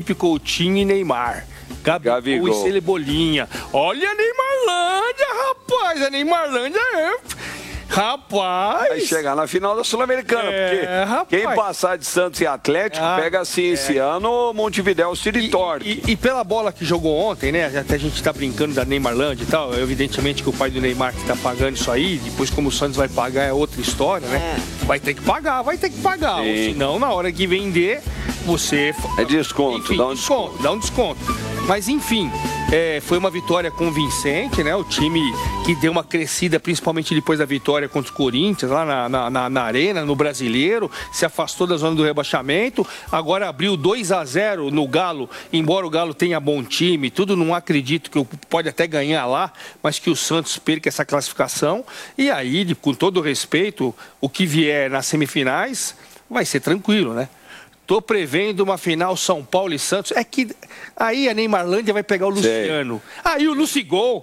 Felipe Coutinho e Neymar. Gabigol e Cebolinha. Olha a Neymarlândia, rapaz. A Neymarlândia Rapaz! Vai chegar na final da Sul-Americana, porque quem passar de Santos e Atlético pega assim esse ano o Montevidéu City Torque. E pela bola que jogou ontem, né? Até a gente tá brincando da Neymarlândia e tal. Evidentemente que o pai do Neymar que tá pagando isso aí, depois como o Santos vai pagar é outra história, né? Vai ter que pagar. Ou senão, na hora que vender, você... É desconto, enfim, dá um desconto. Mas enfim, foi uma vitória convincente, né? O time que deu uma crescida, principalmente depois da vitória contra o Corinthians, lá na Arena, no Brasileiro, se afastou da zona do rebaixamento, agora abriu 2-0 no Galo, embora o Galo tenha bom time, tudo, não acredito que pode até ganhar lá, mas que o Santos perca essa classificação, e aí, com todo respeito, o que vier nas semifinais vai ser tranquilo, né? Tô prevendo uma final São Paulo e Santos. É que aí a Neymarlândia vai pegar o Luciano. Aí o Lucigol.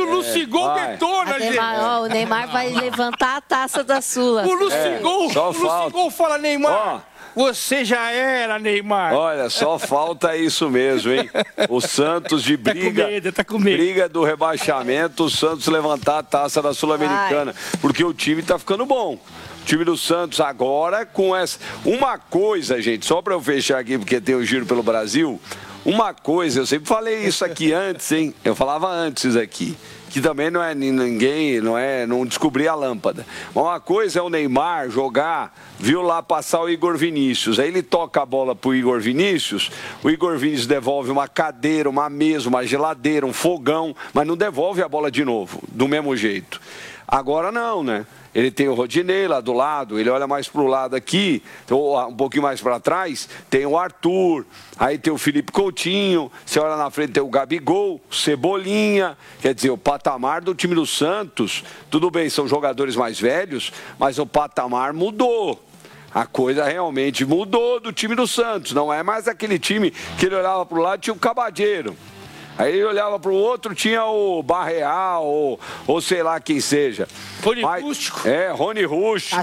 Detona, gente. O Neymar vai levantar a taça da Sula. O Lucigol fala, Neymar. Você já era, Neymar. Olha, só falta isso mesmo, hein? O Santos de briga, tá com medo. Briga do rebaixamento, o Santos levantar a taça da Sul-Americana. Porque o time tá ficando bom. O time do Santos agora com essa... Uma coisa, gente, só para eu fechar aqui, porque tem o Giro pelo Brasil. Uma coisa, eu sempre falei isso aqui antes, hein? Eu falava antes isso aqui. Que também não é ninguém, não descobri a lâmpada. Mas uma coisa é o Neymar jogar, viu lá passar o Igor Vinícius. Aí ele toca a bola pro Igor Vinícius, o Igor Vinícius devolve uma cadeira, uma mesa, uma geladeira, um fogão, mas não devolve a bola de novo, do mesmo jeito. Agora não, né? Ele tem o Rodinei lá do lado, ele olha mais pro lado aqui, ou um pouquinho mais para trás, tem o Arthur, aí tem o Felipe Coutinho, você olha na frente tem o Gabigol, o Cebolinha, quer dizer, o patamar do time do Santos, tudo bem, são jogadores mais velhos, mas o patamar mudou. A coisa realmente mudou do time do Santos, não é mais aquele time que ele olhava pro lado e tinha o Cabadeiro. Aí ele olhava para o outro, tinha o Barreal, ou sei lá quem seja. Rony Rústico. Rony Rústico.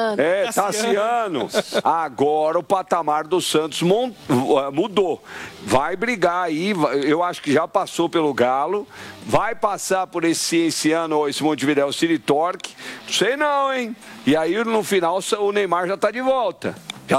Tassiano. Agora o patamar do Santos mudou. Vai brigar aí, eu acho que já passou pelo Galo. Vai passar por esse ano, esse Montevidéu City Torque. Não sei não, hein? E aí no final o Neymar já está de volta.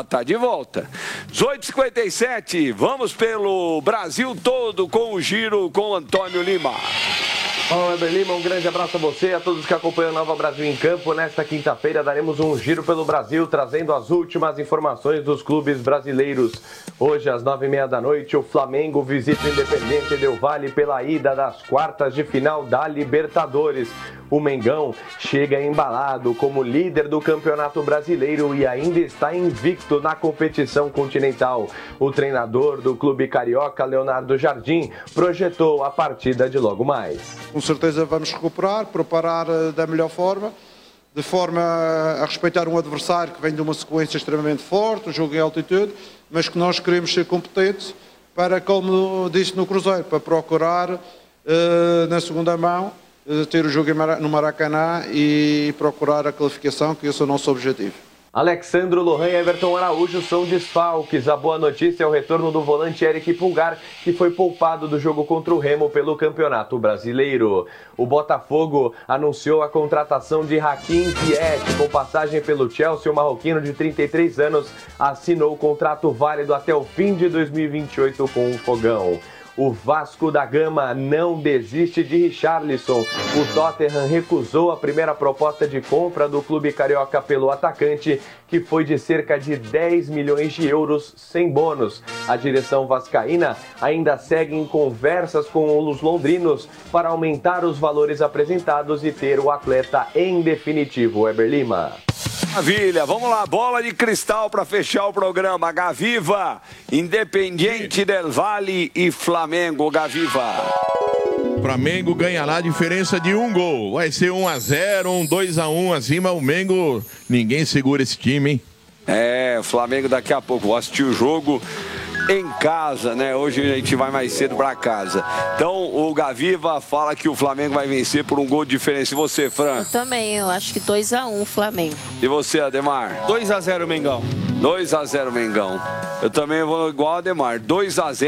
18h57, vamos pelo Brasil todo com o Giro com Antônio Lima. Fala, Weber Lima, um grande abraço a você e a todos que acompanham o Nova Brasil em Campo. Nesta quinta-feira daremos um giro pelo Brasil, trazendo as últimas informações dos clubes brasileiros. Hoje, às 9h30 da noite, o Flamengo visita o Independiente Del Valle pela ida das quartas de final da Libertadores. O Mengão chega embalado como líder do Campeonato Brasileiro e ainda está invicto na competição continental. O treinador do clube carioca, Leonardo Jardim, projetou a partida de logo mais. Com certeza vamos recuperar, preparar da melhor forma, de forma a respeitar um adversário que vem de uma sequência extremamente forte, um jogo em altitude, mas que nós queremos ser competentes para, como disse no Cruzeiro, para procurar na segunda mão ter o jogo no Maracanã e procurar a qualificação, que esse é o nosso objetivo. Alexandro Lohan e Everton Araújo são desfalques. A boa notícia é o retorno do volante Eric Pulgar, que foi poupado do jogo contra o Remo pelo Campeonato Brasileiro. O Botafogo anunciou a contratação de Hakim Ziyech. Com passagem pelo Chelsea, o marroquino de 33 anos assinou o contrato válido até o fim de 2028 com o Fogão. O Vasco da Gama não desiste de Richarlison. O Tottenham recusou a primeira proposta de compra do clube carioca pelo atacante, que foi de cerca de 10 milhões de euros sem bônus. A direção vascaína ainda segue em conversas com os londrinos para aumentar os valores apresentados e ter o atleta em definitivo. Weber Lima. Maravilha, vamos lá, bola de cristal para fechar o programa. Gaviva, Independiente Del Valle e Flamengo. Gaviva. Flamengo ganha lá a diferença de 1 gol. Vai ser 1-0, 2-1 acima. O Mengo, ninguém segura esse time, hein? O Flamengo daqui a pouco. Vou assistir o jogo em casa, né? Hoje a gente vai mais cedo para casa. Então, o Gaviva fala que o Flamengo vai vencer por 1 gol de diferença. E você, Fran? Eu também, eu acho que 2-1 Flamengo. E você, Ademar? 2-0 Mengão. 2-0 Mengão. Eu também vou igual a Ademar. 2-0.